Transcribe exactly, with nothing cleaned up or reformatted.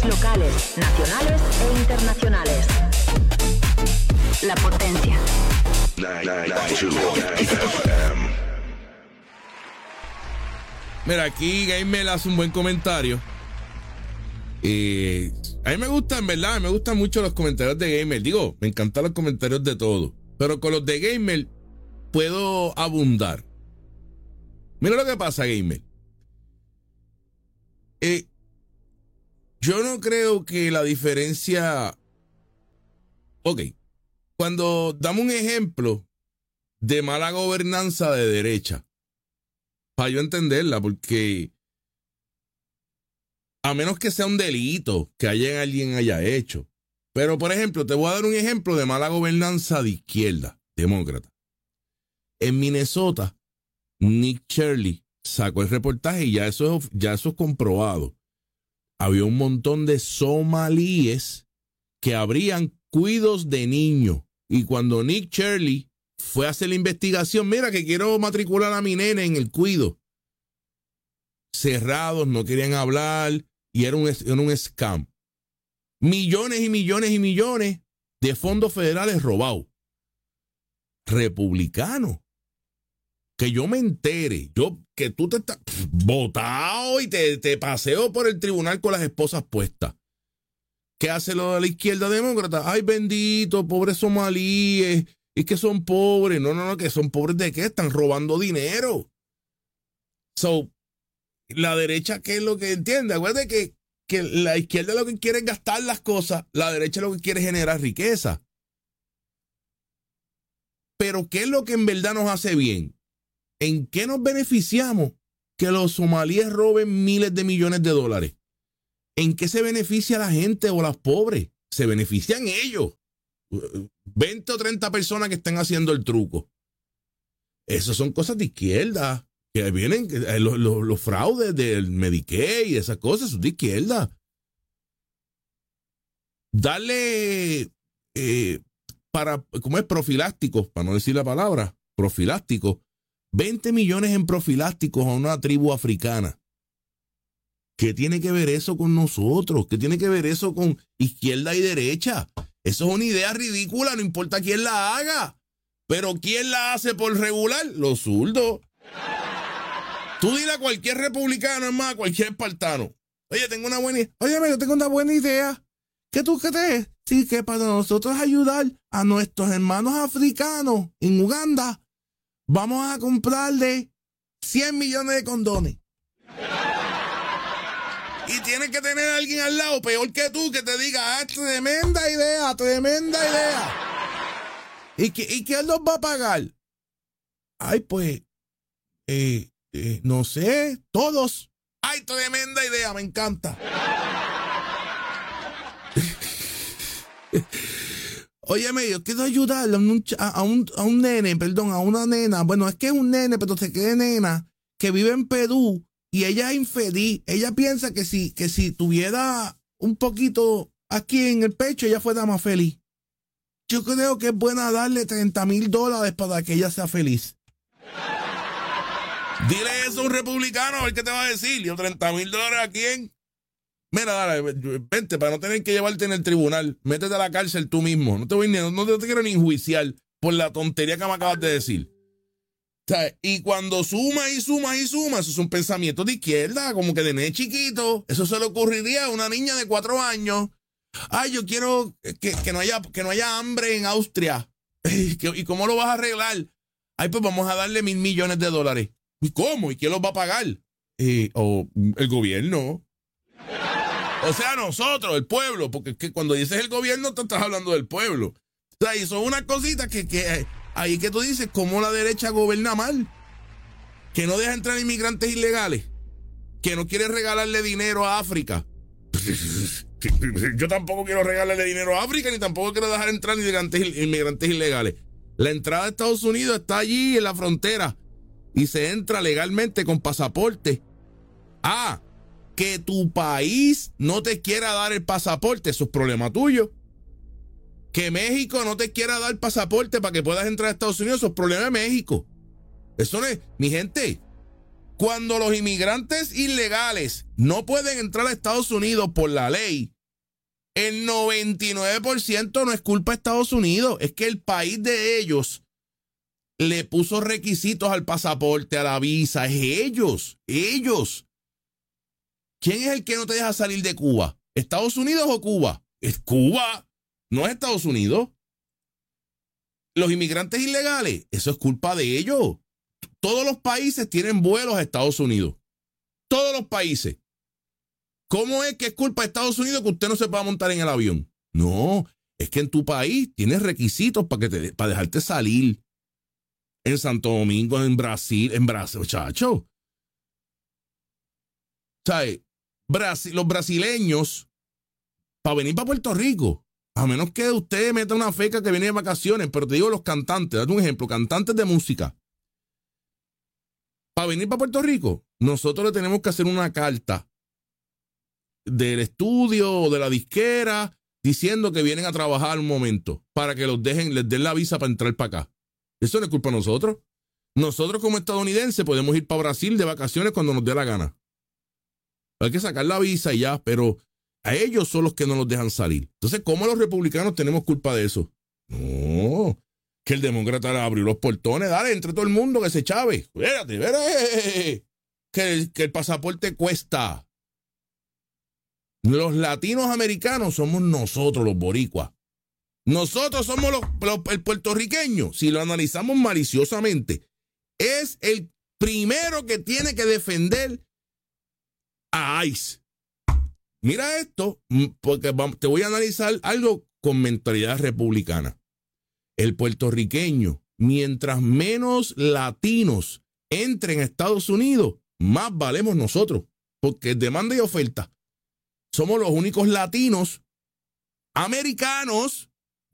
noticias locales, nacionales e internacionales. La Potencia. Mira, aquí Gamer hace un buen comentario. Eh, a mí me gustan, ¿verdad? Me gustan mucho los comentarios de Gamer. Digo, me encantan los comentarios de todo. Pero con los de Gamer puedo abundar. Mira lo que pasa, Gamer. Eh, yo no creo que la diferencia... Ok, cuando damos un ejemplo de mala gobernanza de derecha, para yo entenderla, porque a menos que sea un delito que haya, alguien haya hecho. Pero, por ejemplo, te voy a dar un ejemplo de mala gobernanza de izquierda, demócrata. En Minnesota, Nick Shirley sacó el reportaje y ya eso, ya eso es comprobado. Había un montón de somalíes que abrían cuidos de niños. Y cuando Nick Shirley fue a hacer la investigación, mira que quiero matricular a mi nene en el cuido. Cerrados, no querían hablar y era un, era un scam. Millones y millones y millones de fondos federales robados. Republicanos. Que yo me entere, yo que tú te estás votado y te, te paseo por el tribunal con las esposas puestas. ¿Qué hace lo de la izquierda demócrata? Ay, bendito, pobres somalíes. Es que son pobres. No, no, no, que son pobres de qué? Están robando dinero. So, la derecha, ¿qué es lo que entiende? Acuérdate que, que la izquierda lo que quiere es gastar las cosas, la derecha lo que quiere es generar riqueza. Pero ¿qué es lo que en verdad nos hace bien? ¿En qué nos beneficiamos que los somalíes roben miles de millones de dólares? ¿En qué se beneficia la gente o las pobres? Se benefician ellos. veinte o treinta personas que están haciendo el truco. Esas son cosas de izquierda. Que vienen los, los, los fraudes del Medicaid y esas cosas son de izquierda. Darle eh, para, ¿cómo es? Profilácticos, para no decir la palabra, profilácticos. veinte millones en profilácticos a una tribu africana. ¿Qué tiene que ver eso con nosotros? ¿Qué tiene que ver eso con izquierda y derecha? Eso es una idea ridícula, no importa quién la haga. Pero ¿quién la hace por regular? Los zurdos. Tú dile a cualquier republicano, es más, a cualquier espartano. Oye, tengo una buena idea. Oye, yo tengo una buena idea. ¿Qué tú crees? Sí, que para nosotros ayudar a nuestros hermanos africanos en Uganda, vamos a comprarle cien millones de condones. Y tienes que tener a alguien al lado, peor que tú, que te diga, ah, tremenda idea, tremenda idea. ¿Y, que, ¿Y quién los va a pagar? Ay, pues, eh, eh, no sé, todos. Ay, tremenda idea, me encanta. Óyeme, yo quiero ayudarle a un, a, un, a un nene, perdón, a una nena. Bueno, es que es un nene, pero se cree nena, que vive en Perú. Y ella es infeliz. Ella piensa que si, que si tuviera un poquito aquí en el pecho, ella fuera más feliz. Yo creo que es buena darle treinta mil dólares para que ella sea feliz. Dile eso a un republicano, a ver qué te va a decir. Yo, treinta mil dólares a quién. Mira, dale, vente, para no tener que llevarte en el tribunal. Métete a la cárcel tú mismo. No te voy ni, no te quiero ni enjuiciar por la tontería que me acabas de decir. O sea, y cuando suma y suma y suma, esos son pensamientos de izquierda, como que de nene chiquito. Eso se le ocurriría a una niña de cuatro años. Ay, yo quiero que, que, no, haya, que no haya hambre en Austria. ¿Y cómo lo vas a arreglar? Ay, pues vamos a darle mil millones de dólares. ¿Y cómo? ¿Y quién los va a pagar? Eh, o el gobierno. O sea, nosotros, el pueblo, porque es que cuando dices el gobierno, te estás hablando del pueblo. O sea, y son unas cositas que... que ahí que tú dices, ¿cómo la derecha gobierna mal? Que no deja entrar inmigrantes ilegales. Que no quiere regalarle dinero a África. Yo tampoco quiero regalarle dinero a África, ni tampoco quiero dejar entrar inmigrantes, inmigrantes ilegales. La entrada a Estados Unidos está allí en la frontera. Y se entra legalmente con pasaporte. Ah, que tu país no te quiera dar el pasaporte, eso es problema tuyo. Que México no te quiera dar pasaporte para que puedas entrar a Estados Unidos, eso es problema de México. Eso no es, mi gente, Cuando los inmigrantes ilegales no pueden entrar a Estados Unidos por la ley, el noventa y nueve por ciento no es culpa de Estados Unidos, es que el país de ellos le puso requisitos al pasaporte, a la visa. Es ellos, ellos. ¿Quién es el que no te deja salir de Cuba? ¿Estados Unidos o Cuba? Es Cuba, no es Estados Unidos. Los inmigrantes ilegales, eso es culpa de ellos. Todos los países tienen vuelos a Estados Unidos. Todos los países. ¿Cómo es que es culpa de Estados Unidos que usted no se pueda montar en el avión? No, es que en tu país tienes requisitos para, que te, para dejarte salir. En Santo Domingo, en Brasil, en Brasil, muchacho. ¿Sabes? Brasil, los brasileños, para venir para Puerto Rico, a menos que usted meta una feca que viene de vacaciones, pero te digo los cantantes, date un ejemplo, cantantes de música. Para venir para Puerto Rico, nosotros le tenemos que hacer una carta del estudio o de la disquera diciendo que vienen a trabajar un momento para que los dejen, les den la visa para entrar para acá. Eso no es culpa de nosotros. Nosotros como estadounidenses podemos ir para Brasil de vacaciones cuando nos dé la gana. Hay que sacar la visa y ya, pero a ellos son los que no nos dejan salir. Entonces, ¿cómo los republicanos tenemos culpa de eso? No, que el demócrata le abrió los portones, dale, entre todo el mundo que se chave. Espérate, espérate. Que el, que el pasaporte cuesta. Los latinos americanos somos nosotros, los boricuas. Nosotros somos los, los, el puertorriqueño, si lo analizamos maliciosamente, es el primero que tiene que defender a ICE. Mira esto, porque te voy a analizar algo con mentalidad republicana. El puertorriqueño, mientras menos latinos entren a Estados Unidos, más valemos nosotros, porque demanda y oferta. Somos los únicos latinos americanos